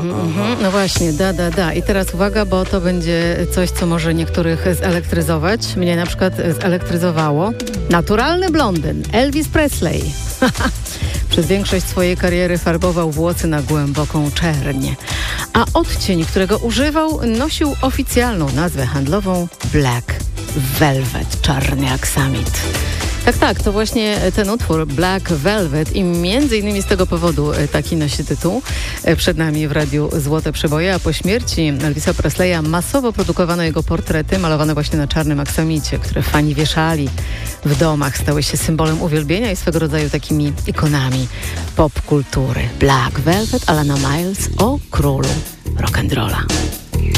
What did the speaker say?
No właśnie, da. I teraz uwaga, bo to będzie coś, co może niektórych zelektryzować. Mnie na przykład zelektryzowało. Naturalny blondyn, Elvis Presley. Przez większość swojej kariery farbował włosy na głęboką czerń. A odcień, którego używał, nosił oficjalną nazwę handlową Black Velvet, czarny aksamit. Tak, to właśnie ten utwór Black Velvet i między innymi z tego powodu taki nosi tytuł. Przed nami w radiu Złote Przeboje, a po śmierci Elvisa Presleya masowo produkowano jego portrety malowane właśnie na czarnym aksamicie, które fani wieszali w domach, stały się symbolem uwielbienia i swego rodzaju takimi ikonami popkultury. Black Velvet, Alana Miles o królu rock'n'rolla.